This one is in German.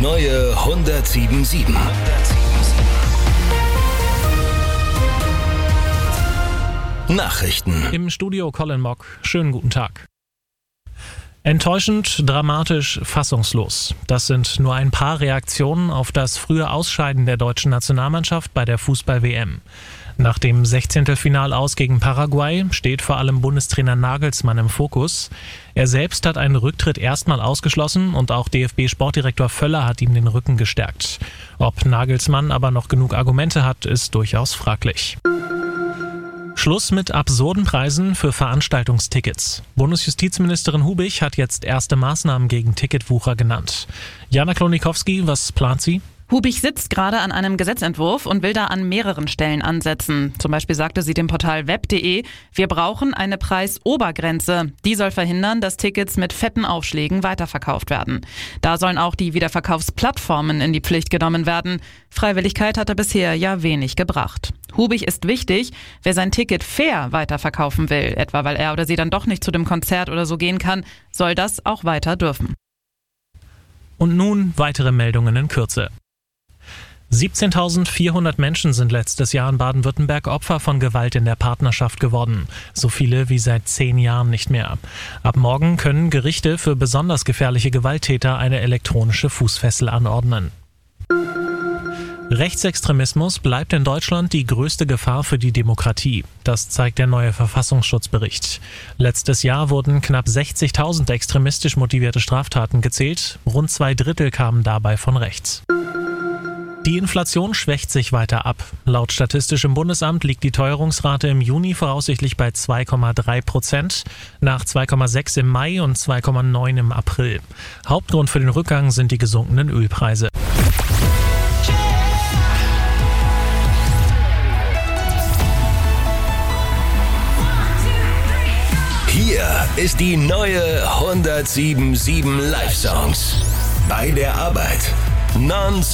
neue 107.7. Nachrichten. Im Studio Colin Mock. Schönen guten Tag. Enttäuschend, dramatisch, fassungslos. Das sind nur ein paar Reaktionen auf das frühe Ausscheiden der deutschen Nationalmannschaft bei der Fußball-WM. Nach dem 16. Aus gegen Paraguay steht vor allem Bundestrainer Nagelsmann im Fokus. Er selbst hat einen Rücktritt erstmal ausgeschlossen und auch DFB-Sportdirektor Völler hat ihm den Rücken gestärkt. Ob Nagelsmann aber noch genug Argumente hat, ist durchaus fraglich. Schluss mit absurden Preisen für Veranstaltungstickets. Bundesjustizministerin Hubich hat jetzt erste Maßnahmen gegen Ticketwucher genannt. Jana Klonikowski, was plant sie? Hubich sitzt gerade an einem Gesetzentwurf und will da an mehreren Stellen ansetzen. Zum Beispiel sagte sie dem Portal web.de, wir brauchen eine Preisobergrenze. Die soll verhindern, dass Tickets mit fetten Aufschlägen weiterverkauft werden. Da sollen auch die Wiederverkaufsplattformen in die Pflicht genommen werden. Freiwilligkeit hatte bisher ja wenig gebracht. Hubich ist wichtig, wer sein Ticket fair weiterverkaufen will, etwa weil er oder sie dann doch nicht zu dem Konzert oder so gehen kann, soll das auch weiter dürfen. Und nun weitere Meldungen in Kürze. 17.400 Menschen sind letztes Jahr in Baden-Württemberg Opfer von Gewalt in der Partnerschaft geworden. So viele wie seit 10 Jahren nicht mehr. Ab morgen können Gerichte für besonders gefährliche Gewalttäter eine elektronische Fußfessel anordnen. Rechtsextremismus bleibt in Deutschland die größte Gefahr für die Demokratie. Das zeigt der neue Verfassungsschutzbericht. Letztes Jahr wurden knapp 60.000 extremistisch motivierte Straftaten gezählt. Rund 2/3 kamen dabei von rechts. Die Inflation schwächt sich weiter ab. Laut Statistischem Bundesamt liegt die Teuerungsrate im Juni voraussichtlich bei 2,3%, nach 2,6 im Mai und 2,9 im April. Hauptgrund für den Rückgang sind die gesunkenen Ölpreise. Hier ist die neue 107.7 Live-Songs. Bei der Arbeit. Non-stop.